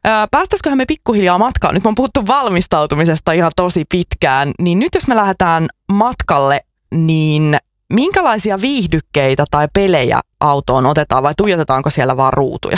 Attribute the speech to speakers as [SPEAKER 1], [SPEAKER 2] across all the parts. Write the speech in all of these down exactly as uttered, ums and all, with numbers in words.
[SPEAKER 1] Päästäisiköhän me pikkuhiljaa matkaan? Nyt me on puhuttu valmistautumisesta ihan tosi pitkään. Niin nyt jos me lähdetään matkalle, niin minkälaisia viihdykkeitä tai pelejä autoon otetaan vai tuijotetaanko siellä vaan ruutuja?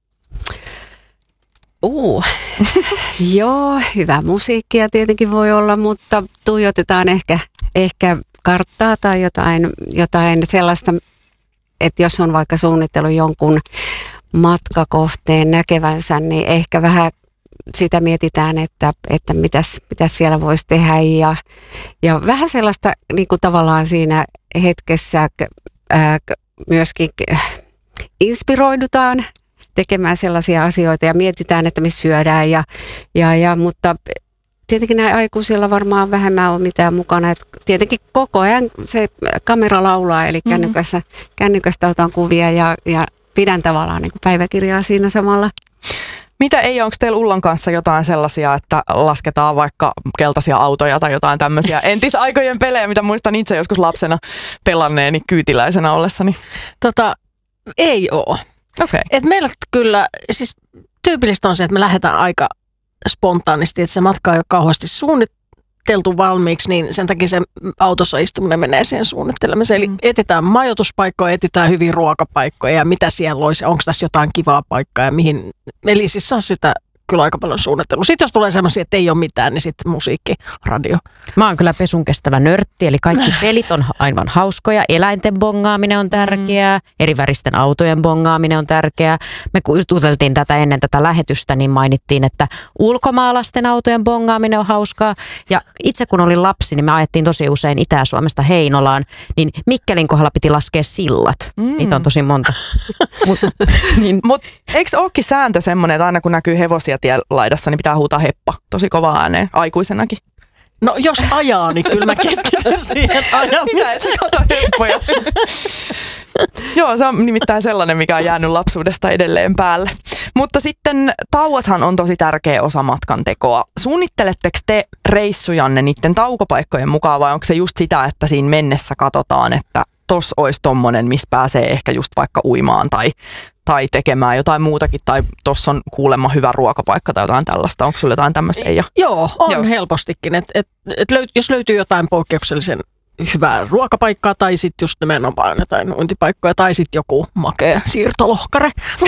[SPEAKER 2] Uh. Joo, hyvää musiikkia tietenkin voi olla, mutta tuijotetaan ehkä, ehkä karttaa tai jotain, jotain sellaista, että jos on vaikka suunnittelu jonkun matkakohteen näkevänsä, niin ehkä vähän sitä mietitään, että, että mitäs, mitäs siellä voisi tehdä ja, ja vähän sellaista niin kuin tavallaan siinä hetkessä ää, myöskin inspiroidutaan tekemään sellaisia asioita ja mietitään, että missä syödään ja, ja, ja mutta tietenkin näin aikuisilla varmaan vähemmän on mitään mukana. Et tietenkin koko ajan se kamera laulaa, eli kännykässä, mm-hmm. kännykästä otan kuvia ja, ja pidän tavallaan niin kuin päiväkirjaa siinä samalla.
[SPEAKER 1] Mitä ei, onko teillä Ullan kanssa jotain sellaisia, että lasketaan vaikka keltaisia autoja tai jotain tämmöisiä entisaikojen pelejä, mitä muistan itse joskus lapsena pelanneeni kyytiläisenä ollessani?
[SPEAKER 3] Tota, ei oo.
[SPEAKER 1] Okay.
[SPEAKER 3] Et meillä kyllä, siis tyypillistä on se, että me lähdetään aika spontaanisti, että se matka ei ole kauheasti suunniteltu valmiiksi, niin sen takia se autossa istuminen menee siihen suunnittelemiseen. Eli mm. etsitään majoituspaikkoja, etsitään hyviä ruokapaikkoja ja mitä siellä olisi, onko tässä jotain kivaa paikkaa ja mihin. Eli siis se on sitä kyllä aika paljon suunnittelua. Sitten jos tulee semmoisia, että ei ole mitään, niin sitten musiikki, radio.
[SPEAKER 4] Mä oon kyllä pesun kestävä nörtti, eli kaikki pelit on aivan hauskoja. Eläinten bongaaminen on tärkeää, mm. eri väristen autojen bongaaminen on tärkeää. Me kun juteltiin tätä ennen tätä lähetystä, niin mainittiin, että ulkomaalaisten autojen bongaaminen on hauskaa. Ja itse kun olin lapsi, niin me ajettiin tosi usein Itä-Suomesta Heinolaan, niin Mikkelin kohdalla piti laskea sillat. Mm. Niitä on tosi monta. Mut, niin.
[SPEAKER 1] Mut eikö olekin sääntö semmoinen, että aina kun näkyy hevosia tielaidassa, niin pitää huutaa heppa tosi kovaa ääneen, aikuisenakin?
[SPEAKER 3] No jos ajaa, niin kyllä mä keskityn siihen ajamiseen.
[SPEAKER 1] Mitä, et sä kato heppoja? Joo, se on nimittäin sellainen, mikä on jäänyt lapsuudesta edelleen päälle. Mutta sitten tauothan on tosi tärkeä osa matkan tekoa. Suunnitteletteko te reissujanne niiden taukopaikkojen mukaan vai onko se just sitä, että siinä mennessä katsotaan, että tos olisi tommonen, missä pääsee ehkä just vaikka uimaan tai, tai tekemään jotain muutakin, tai tossa on kuulemma hyvä ruokapaikka tai jotain tällaista. Onko sulla jotain tämmöistä, Eija?
[SPEAKER 3] Joo, on
[SPEAKER 1] Joo.
[SPEAKER 3] helpostikin. Et, et, et löyt, jos löytyy jotain poikkeuksellisen hyvää ruokapaikkaa, tai sitten just nimenomaan jotain uintipaikkoja, tai sitten joku makea siirtolohkare,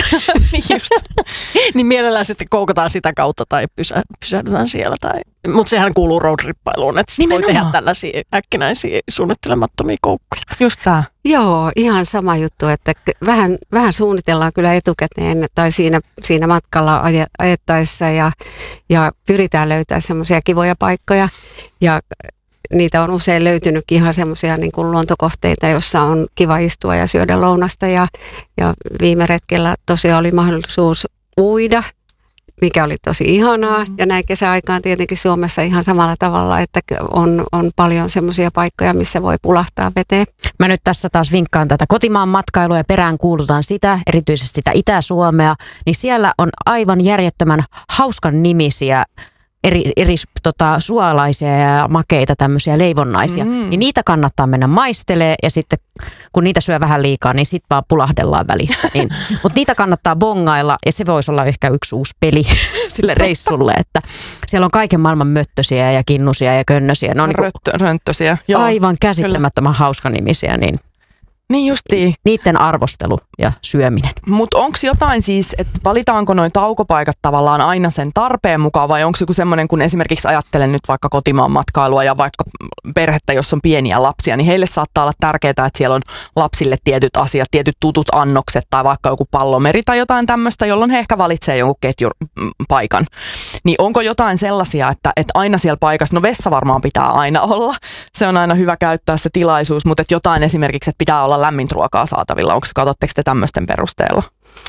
[SPEAKER 3] just. Niin mielellään sitten koukataan sitä kautta, tai pysä, pysähdytään siellä. Tai, mutta sehän kuuluu roadrippailuun, että voi tehdä tällaisia äkkinäisiä suunnittelemattomia koukkuja.
[SPEAKER 1] Just tää.
[SPEAKER 2] Joo, ihan sama juttu, että vähän, vähän suunnitellaan kyllä etukäteen tai siinä, siinä matkalla ajettaessa ja, ja pyritään löytämään semmoisia kivoja paikkoja ja niitä on usein löytynytkin ihan semmoisia niin kuin luontokohteita, jossa on kiva istua ja syödä lounasta ja, ja viime retkellä tosiaan oli mahdollisuus uida, mikä oli tosi ihanaa mm. ja näin kesäaikaan tietenkin Suomessa ihan samalla tavalla, että on, on paljon semmoisia paikkoja, missä voi pulahtaa veteen.
[SPEAKER 4] Mä nyt tässä taas vinkkaan tätä kotimaan matkailua ja perään kuulutaan sitä, erityisesti sitä Itä-Suomea, niin siellä on aivan järjettömän hauskan nimisiä eri, eri tota, suolaisia ja makeita tämmöisiä leivonnaisia, mm. niin niitä kannattaa mennä maistelee ja sitten kun niitä syö vähän liikaa, niin sitten vaan pulahdellaan välistä. Niin. Mutta niitä kannattaa bongailla ja se voisi olla ehkä yksi uusi peli sille reissulle, että siellä on kaiken maailman möttösiä ja kinnusia ja könnösiä. Ne on
[SPEAKER 1] Röttö,
[SPEAKER 4] niinku
[SPEAKER 1] rönttösiä. Joo,
[SPEAKER 4] aivan käsittämättömän hauskan nimisiä, niin
[SPEAKER 1] Niin justiin.
[SPEAKER 4] Niiden arvostelu ja syöminen.
[SPEAKER 1] Mutta onko jotain siis, että valitaanko noin taukopaikat tavallaan aina sen tarpeen mukaan vai onko joku semmoinen, kun esimerkiksi ajattelen nyt vaikka kotimaan matkailua ja vaikka perhettä, jos on pieniä lapsia, niin heille saattaa olla tärkeää, että siellä on lapsille tietyt asiat, tietyt tutut annokset tai vaikka joku pallomeri tai jotain tämmöistä, jolloin he ehkä valitsee jonkun ketjupaikan. Niin onko jotain sellaisia, että, että aina siellä paikassa, no vessa varmaan pitää aina olla, se on aina hyvä käyttää se tilaisuus, mutta että jotain esimerkiksi, että pitää olla lämmintä ruokaa saatavilla. Onko katsotteko te tämmöisten perusteella?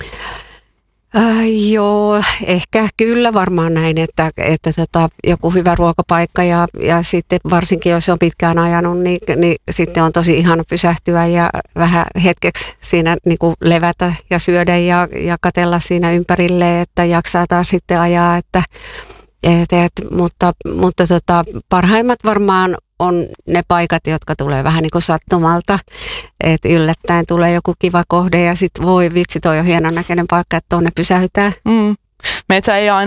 [SPEAKER 2] Äh, joo, ehkä kyllä varmaan näin, että, että tota, joku hyvä ruokapaikka ja, ja sitten varsinkin jos on pitkään ajanut, niin, niin sitten on tosi ihana pysähtyä ja vähän hetkeksi siinä niin kuin levätä ja syödä ja, ja katsella siinä ympärille, että jaksaa taas sitten ajaa. Että, et, et, mutta mutta tota, parhaimmat varmaan on ne paikat, jotka tulee vähän niin kuin sattumalta, että yllättäen tulee joku kiva kohde ja sitten voi vitsi, toi on hienon näköinen paikka, että tuonne pysähytään.
[SPEAKER 1] Mm. Meitä ei aina